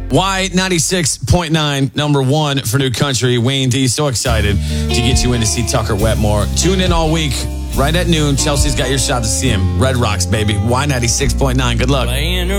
Y96.9, number one for New Country. Wayne D, so excited to get you in to see Tucker Wetmore. Tune in all week, right at noon. Chelsea's got your shot to see him. Red Rocks, baby. Y96.9. Good luck.